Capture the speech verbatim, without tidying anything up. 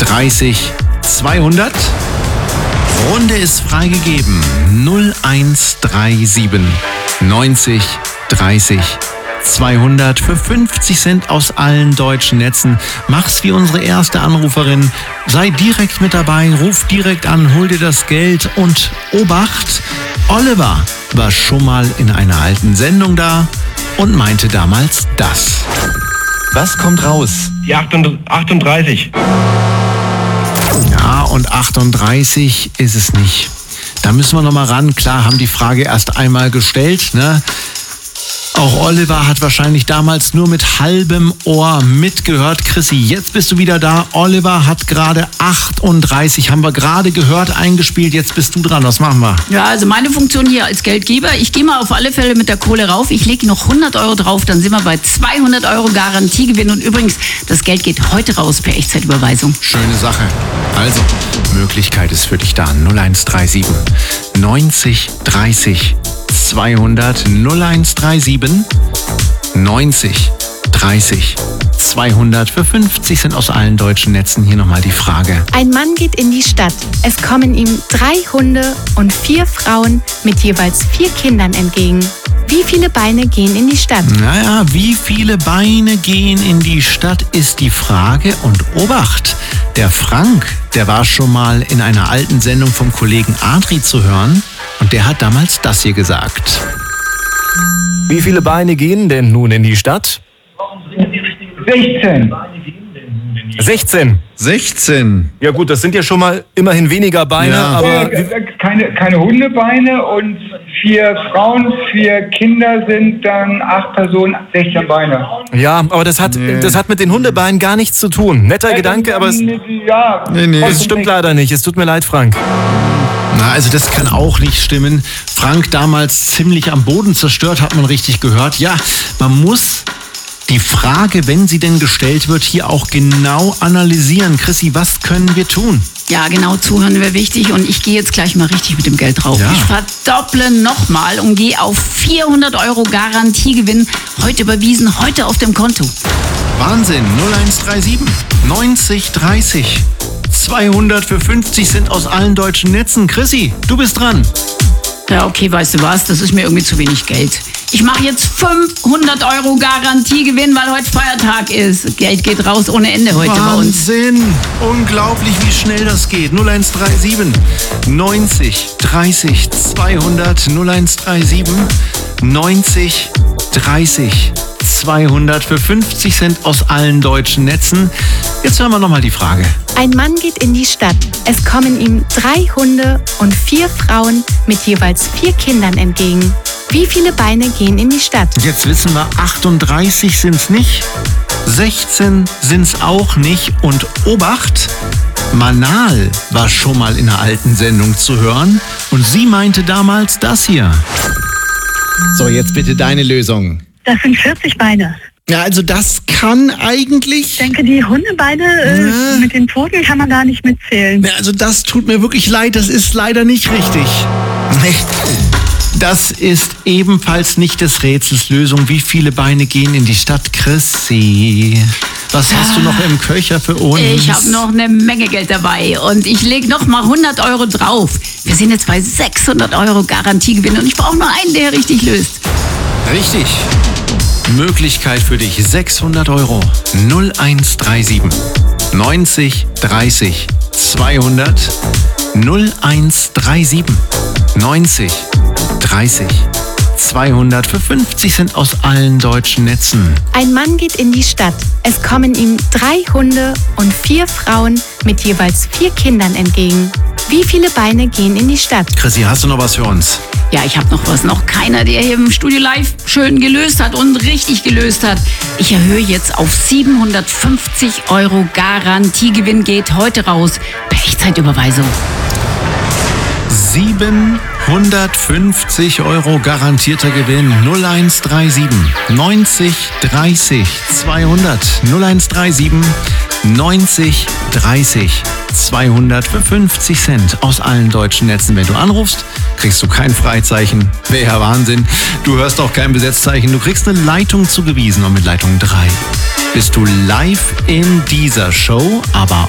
dreißig, zweihundert. Runde ist freigegeben. null eins drei sieben neunzig dreißig zweihundert für fünfzig Cent aus allen deutschen Netzen. Mach's wie unsere erste Anruferin. Sei direkt mit dabei, ruf direkt an, hol dir das Geld und Obacht, Oliver war schon mal in einer alten Sendung da und meinte damals das. Was kommt raus? Die achtunddreißig. Ja, und achtunddreißig ist es nicht. Da müssen wir noch mal ran. Klar, haben die Frage erst einmal gestellt, ne? Auch Oliver hat wahrscheinlich damals nur mit halbem Ohr mitgehört. Chrissy, jetzt bist du wieder da. Oliver hat gerade achtunddreißig, haben wir gerade gehört, eingespielt. Jetzt bist du dran. Was machen wir? Ja, also meine Funktion hier als Geldgeber, ich gehe mal auf alle Fälle mit der Kohle rauf. Ich lege noch hundert Euro drauf, dann sind wir bei zweihundert Euro Garantiegewinn. Und übrigens, das Geld geht heute raus per Echtzeitüberweisung. Schöne Sache. Also, Möglichkeit ist für dich da. null eins drei sieben neunzig dreißig zweihundert. null eins drei sieben neunzig dreißig zweihundert für fünfzig Cent aus allen deutschen Netzen. Hier nochmal die Frage. Ein Mann geht in die Stadt. Es kommen ihm drei Hunde und vier Frauen mit jeweils vier Kindern entgegen. Wie viele Beine gehen in die Stadt? Naja, wie viele Beine gehen in die Stadt, ist die Frage. Und Obacht, der Frank, der war schon mal in einer alten Sendung vom Kollegen Adri zu hören. Und der hat damals das hier gesagt. Wie viele Beine gehen denn nun in die Stadt? sechzehn. sechzehn. sechzehn. Ja gut, das sind ja schon mal immerhin weniger Beine, Ja. aber... Äh, keine, keine Hundebeine und vier Frauen, vier Kinder sind dann acht Personen, sechzehn Beine. Ja, aber das hat, Nee. das hat mit den Hundebeinen gar nichts zu tun. Netter Gedanke, aber es, Ja, Nee, nee. es stimmt leider nicht. Es tut mir leid, Frank. Na, also das kann auch nicht stimmen. Frank damals ziemlich am Boden zerstört, hat man richtig gehört. Ja, man muss die Frage, wenn sie denn gestellt wird, hier auch genau analysieren. Chrissy, was können wir tun? Ja, genau, zuhören wäre wichtig und ich gehe jetzt gleich mal richtig mit dem Geld drauf. Ja. Ich verdopple nochmal und gehe auf vierhundert Euro Garantiegewinn. Heute überwiesen, heute auf dem Konto. Wahnsinn, null eins drei sieben neunzig dreißig zweihundert für fünfzig Cent aus allen deutschen Netzen. Chrissy, du bist dran. Ja, okay, weißt du was, das ist mir irgendwie zu wenig Geld. Ich mache jetzt fünfhundert Euro Garantiegewinn, weil heute Feiertag ist. Geld geht raus ohne Ende heute bei uns. Wahnsinn, unglaublich, wie schnell das geht. null eins drei sieben neunzig dreißig zweihundert null eins drei sieben neunzig dreißig zweihundert für fünfzig Cent aus allen deutschen Netzen. Jetzt hören wir nochmal die Frage. Ein Mann geht in die Stadt. Es kommen ihm drei Hunde und vier Frauen mit jeweils vier Kindern entgegen. Wie viele Beine gehen in die Stadt? Jetzt wissen wir, achtunddreißig sind es nicht, sechzehn sind es auch nicht und Obacht, Manal war schon mal in einer alten Sendung zu hören und sie meinte damals das hier. So, jetzt bitte deine Lösung. Das sind vierzig Beine. Ja, also das kann eigentlich... Ich denke, die Hundebeine äh, Ja. mit den Pfoten kann man da nicht mitzählen. Ja, also das tut mir wirklich leid, das ist leider nicht richtig. Das ist ebenfalls nicht des Rätsels Lösung. Wie viele Beine gehen in die Stadt, Chrissy? Was hast du noch im Köcher für uns? Ich habe noch eine Menge Geld dabei und ich lege noch mal hundert Euro drauf. Wir sind jetzt bei sechshundert Euro Garantiegewinn und ich brauche nur einen, der richtig löst. Richtig. Möglichkeit für dich, sechshundert Euro. null eins drei sieben neunzig dreißig zweihundert null eins drei sieben neunzig dreißig zweihundert für fünfzig Cent aus allen deutschen Netzen. Ein Mann geht in die Stadt. Es kommen ihm drei Hunde und vier Frauen mit jeweils vier Kindern entgegen. Wie viele Beine gehen in die Stadt? Chrissy, hast du noch was für uns? Ja, ich habe noch was. Noch keiner, der hier im Studio Live schön gelöst hat und richtig gelöst hat. Ich erhöhe jetzt auf siebenhundertfünfzig Euro Garantiegewinn. Geht heute raus. Per Echtzeitüberweisung. siebenhundertfünfzig Euro garantierter Gewinn. null eins drei sieben neunzig dreißig zweihundert null eins drei sieben neunzig dreißig zweihundert für fünfzig Cent aus allen deutschen Netzen. Wenn du anrufst, kriegst du kein Freizeichen. Wäre ja Wahnsinn. Du hörst auch kein Besetzzeichen. Du kriegst eine Leitung zugewiesen und mit Leitung drei bist du live in dieser Show, aber